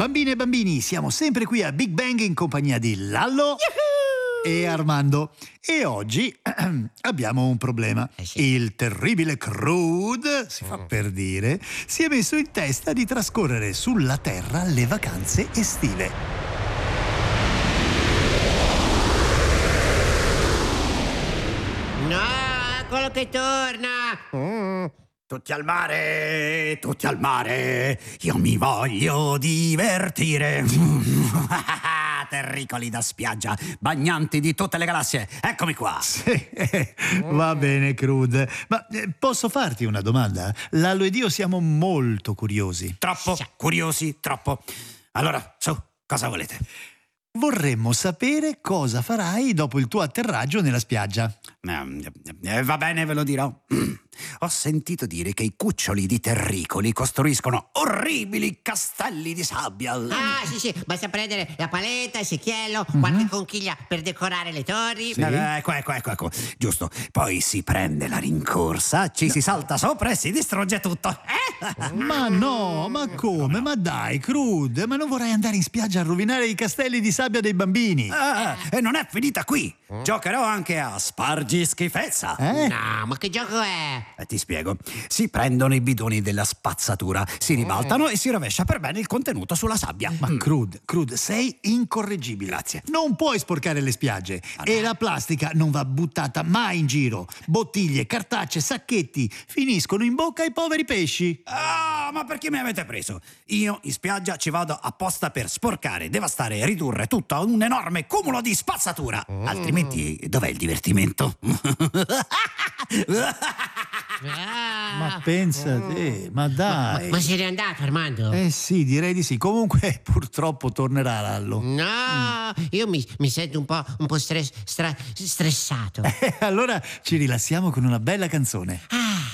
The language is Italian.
Bambine e bambini, siamo sempre qui a Big Bang in compagnia di Lallo e Armando. E oggi abbiamo un problema. Sì. Il terribile Crude, si fa per dire, si è messo in testa di trascorrere sulla Terra le vacanze estive. No, quello che torna. Tutti al mare, io mi voglio divertire. Terricoli da spiaggia, bagnanti di tutte le galassie, eccomi qua. Sì, va bene, Crude. Ma posso farti una domanda? Lallo ed io siamo molto curiosi. Troppo curiosi, troppo. Allora, su, cosa volete? Vorremmo sapere cosa farai dopo il tuo atterraggio nella spiaggia. Va bene, ve lo dirò. Ho sentito dire che i cuccioli di terricoli costruiscono orribili castelli di sabbia. Ah, sì, basta prendere la paletta, il secchiello, qualche conchiglia per decorare le torri. Sì. Ecco, giusto. Poi si prende la rincorsa, ci si salta sopra e si distrugge tutto. Ma no, ma come? Ma dai, Crude, ma non vorrai andare in spiaggia a rovinare i castelli di sabbia dei bambini? E non è finita qui. Giocherò anche a spargischifezza. No, ma che gioco è? Ti spiego. Si prendono i bidoni della spazzatura, si ribaltano e si rovescia per bene il contenuto sulla sabbia. Ma Crude, sei incorreggibile. Grazie. Non puoi sporcare le spiagge. E la plastica non va buttata mai in giro. Bottiglie, cartacce, sacchetti finiscono in bocca ai poveri pesci. Ah, ma perché mi avete preso? Io in spiaggia ci vado apposta per sporcare, devastare e ridurre tutto a un enorme cumulo di spazzatura. Altrimenti dov'è il divertimento? Ma pensa te, ma dai. Ma se n'è andato, Armando? Sì, direi di sì. Comunque purtroppo tornerà Lallo. No, io mi sento un po' stressato. Allora ci rilassiamo con una bella canzone. Ah,